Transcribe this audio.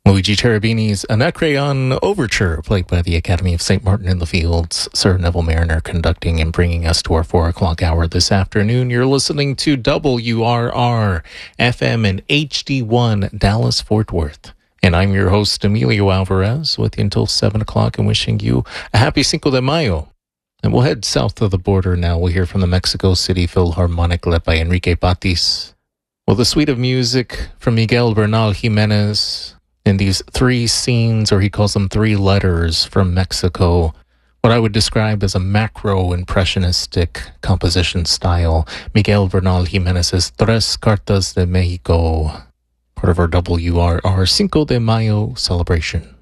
Luigi Cherubini's Anacreon Overture, played by the Academy of St. Martin in the Fields. Sir Neville Mariner conducting and bringing us to our 4 o'clock hour this afternoon. You're listening to WRR FM and HD1 Dallas Fort Worth. And I'm your host, Emilio Alvarez, with you until 7 o'clock and wishing you a happy Cinco de Mayo. And we'll head south of the border now. We'll hear from the Mexico City Philharmonic led by Enrique Patis. Well, the suite of music from Miguel Bernal Jimenez in these 3 scenes, or he calls them 3 letters from Mexico, what I would describe as a macro-impressionistic composition style. Miguel Bernal Jimenez's Tres Cartas de Mexico, part of our WRR Cinco de Mayo celebration.